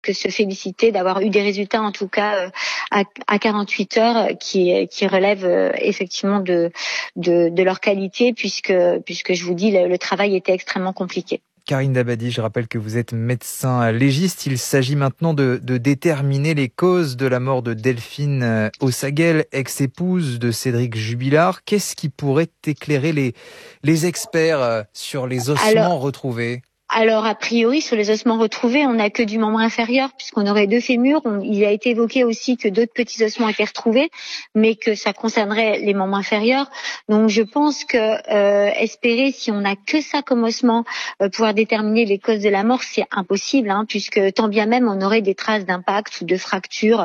que se féliciter d'avoir eu des résultats, en tout cas à 48 heures, qui relèvent effectivement de leur qualité, puisque je vous dis, le travail était extrêmement compliqué. Karine Dabadi, je rappelle que vous êtes médecin légiste. Il s'agit maintenant de déterminer les causes de la mort de Delphine Osaguel, ex-épouse de Cédric Jubilard. Qu'est-ce qui pourrait éclairer les experts sur les ossements retrouvés ? Alors, a priori, sur les ossements retrouvés, on n'a que du membre inférieur, puisqu'on aurait 2 fémurs. Il a été évoqué aussi que d'autres petits ossements étaient retrouvés, mais que ça concernerait les membres inférieurs. Donc, je pense que espérer, si on n'a que ça comme ossement, pouvoir déterminer les causes de la mort, c'est impossible, puisque tant bien même on aurait des traces d'impact ou de fracture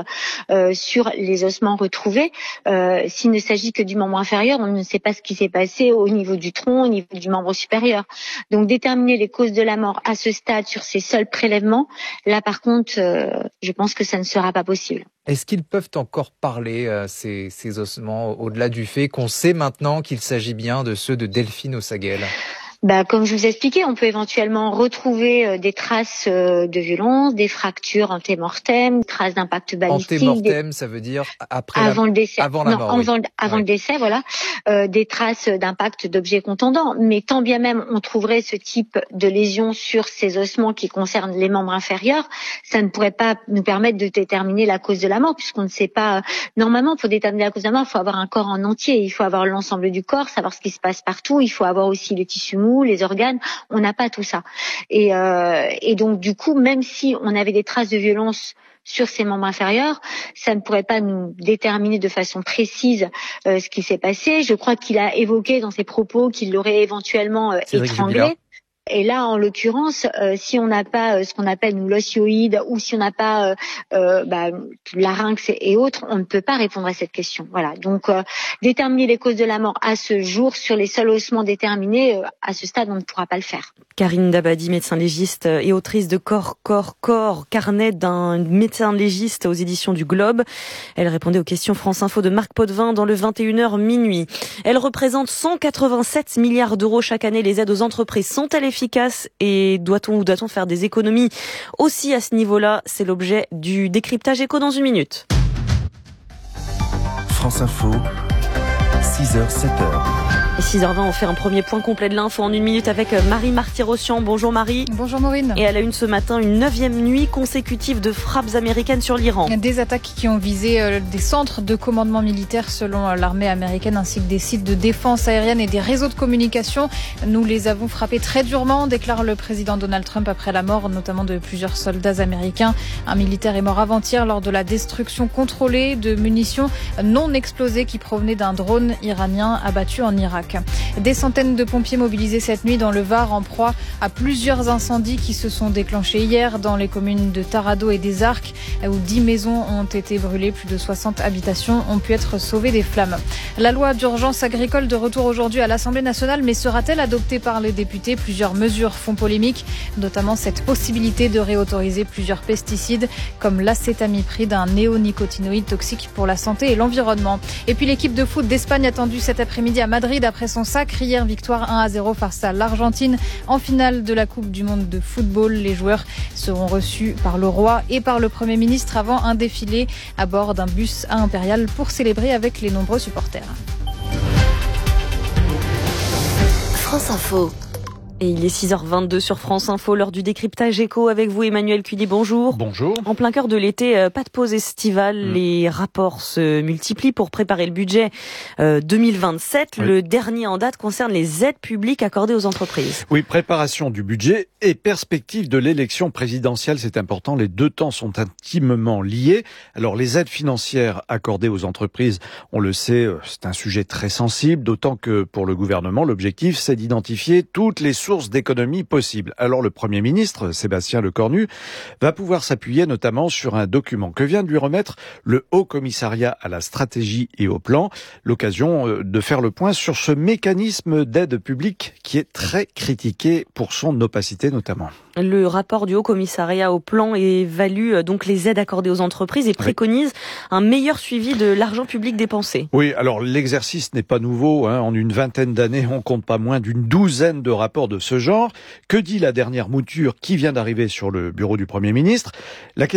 sur les ossements retrouvés. S'il ne s'agit que du membre inférieur, on ne sait pas ce qui s'est passé au niveau du tronc, au niveau du membre supérieur. Donc, déterminer les causes de la mort à ce stade sur ces seuls prélèvements, là par contre, je pense que ça ne sera pas possible. Est-ce qu'ils peuvent encore parler, ces ossements, au-delà du fait qu'on sait maintenant qu'il s'agit bien de ceux de Delphine Osaguel ? Comme je vous ai expliqué, on peut éventuellement retrouver des traces de violence, des fractures antémortem, des traces d'impact balistique. Antémortem, ça veut dire avant le décès. Avant la mort. Avant le décès, voilà. Des traces d'impact d'objets contondants. Mais tant bien même on trouverait ce type de lésion sur ces ossements qui concernent les membres inférieurs, ça ne pourrait pas nous permettre de déterminer la cause de la mort, puisqu'on ne sait pas. Normalement, pour déterminer la cause de la mort, il faut avoir un corps en entier. Il faut avoir l'ensemble du corps, savoir ce qui se passe partout. Il faut avoir aussi le tissu mou, les organes. On n'a pas tout ça. Et donc, du coup, même si on avait des traces de violence sur ses membres inférieurs, ça ne pourrait pas nous déterminer de façon précise ce qui s'est passé. Je crois qu'il a évoqué dans ses propos qu'il l'aurait évidemment étranglé. Et là, en l'occurrence, si on n'a pas ce qu'on appelle nous l'osioïde, ou si on n'a pas larynx et autres, on ne peut pas répondre à cette question. Voilà. Donc, déterminer les causes de la mort à ce jour sur les seuls ossements déterminés, à ce stade, on ne pourra pas le faire. Karine Dabadi, médecin légiste et autrice de Corps, carnet d'un médecin légiste aux éditions du Globe. Elle répondait aux questions France Info de Marc Potvin dans le 21h minuit. Elle représente 187 milliards d'euros chaque année. Les aides aux entreprises sont-elles efficaces et doit-on faire des économies aussi à ce niveau-là? C'est l'objet du décryptage éco dans une minute. France Info, 6h, 7h. Et 6h20, on fait un premier point complet de l'info en une minute avec Marie Marty-Rossian. Bonjour Marie. Bonjour Maureen. Et à la une ce matin, une 9e nuit consécutive de frappes américaines sur l'Iran. Des attaques qui ont visé des centres de commandement militaire selon l'armée américaine, ainsi que des sites de défense aérienne et des réseaux de communication. Nous les avons frappés très durement, déclare le président Donald Trump après la mort notamment de plusieurs soldats américains. Un militaire est mort avant-hier lors de la destruction contrôlée de munitions non explosées qui provenaient d'un drone iranien abattu en Irak. Des centaines de pompiers mobilisés cette nuit dans le Var en proie à plusieurs incendies qui se sont déclenchés hier dans les communes de Tarado et des Arcs où 10 maisons ont été brûlées. Plus de 60 habitations ont pu être sauvées des flammes. La loi d'urgence agricole de retour aujourd'hui à l'Assemblée nationale, mais sera-t-elle adoptée par les députés? Plusieurs mesures font polémique, notamment cette possibilité de réautoriser plusieurs pesticides comme l'acétamipride, un néonicotinoïde toxique pour la santé et l'environnement. Et puis l'équipe de foot d'Espagne attendue cet après-midi à Madrid après son sacre. Hier, victoire 1-0 face à l'Argentine en finale de la Coupe du Monde de football. Les joueurs seront reçus par le roi et par le Premier ministre avant un défilé à bord d'un bus à Impérial pour célébrer avec les nombreux supporters. France Info. Et il est 6h22 sur France Info, l'heure du décryptage éco avec vous Emmanuel Cudy, bonjour. Bonjour. En plein cœur de l'été, pas de pause estivale, les rapports se multiplient pour préparer le budget 2027. Oui. Le dernier en date concerne les aides publiques accordées aux entreprises. Oui, préparation du budget et perspective de l'élection présidentielle, c'est important, les deux temps sont intimement liés. Alors les aides financières accordées aux entreprises, on le sait, c'est un sujet très sensible, d'autant que pour le gouvernement, l'objectif c'est d'identifier toutes les sources d'économie possibles. Alors le Premier ministre, Sébastien Lecornu, va pouvoir s'appuyer notamment sur un document que vient de lui remettre le Haut Commissariat à la stratégie et au plan. L'occasion de faire le point sur ce mécanisme d'aide publique qui est très critiqué pour son opacité notamment. Le rapport du Haut Commissariat au plan évalue donc les aides accordées aux entreprises et préconise un meilleur suivi de l'argent public dépensé. Oui, alors l'exercice n'est pas nouveau. En une vingtaine d'années, on compte pas moins d'une douzaine de rapports de de ce genre? Que dit la dernière mouture qui vient d'arriver sur le bureau du Premier ministre?